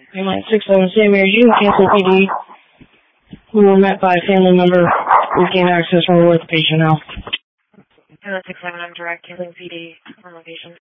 Mainline 67 San Mary June, cancel PD. We were met by a family member. We gained access from the patient now. 67, I'm direct, canceling PD on location.